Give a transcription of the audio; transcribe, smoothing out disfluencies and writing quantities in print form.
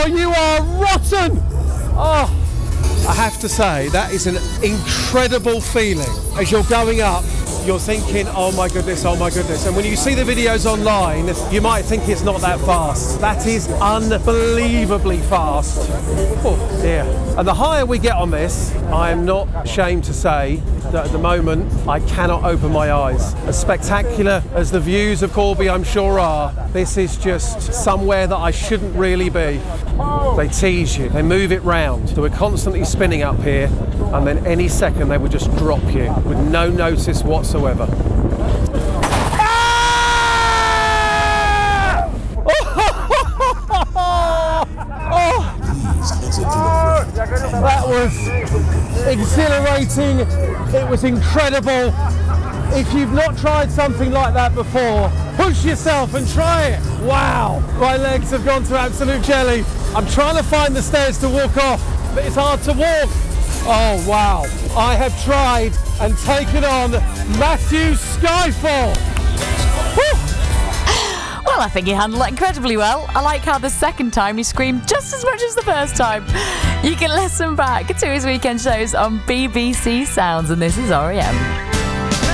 you are rotten! Oh, I have to say, that is an incredible feeling. As you're going up, you're thinking, oh my goodness. And when you see the videos online, you might think it's not that fast. That is unbelievably fast. Oh dear. And the higher we get on this, I am not ashamed to say that at the moment, I cannot open my eyes. As spectacular as the views of Corby I'm sure are, this is just somewhere that I shouldn't really be. They tease you, they move it round. So we're constantly spinning up here, and then any second they would just drop you with no notice whatsoever. That was exhilarating. It was incredible. If you've not tried something like that before, push yourself and try it. Wow, my legs have gone to absolute jelly. I'm trying to find the stairs to walk off, but it's hard to walk. Oh wow, I have tried and taken on Matthew Skyfall. Well, I think he handled it incredibly well. I like how the second time he screamed just as much as the first time. You can listen back to his weekend shows on BBC Sounds, and this is REM.